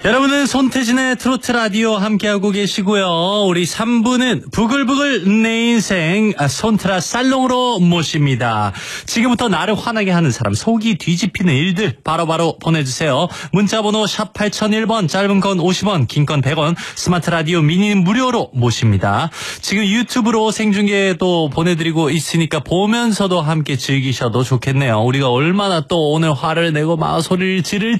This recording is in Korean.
여러분은 손태진의 트로트 라디오 함께하고 계시고요. 우리 3부는 부글부글 내 인생 손트라 살롱으로 모십니다. 지금부터 나를 화나게 하는 사람, 속이 뒤집히는 일들 바로바로 보내주세요. 문자번호 샵 8001번, 짧은 건 50원, 긴 건 100원, 스마트 라디오 미니는 무료로 모십니다. 지금 유튜브로 생중계도 보내드리고 있으니까 보면서도 함께 즐기셔도 좋겠네요. 우리가 얼마나 또 오늘 화를 내고 막 소리를 지를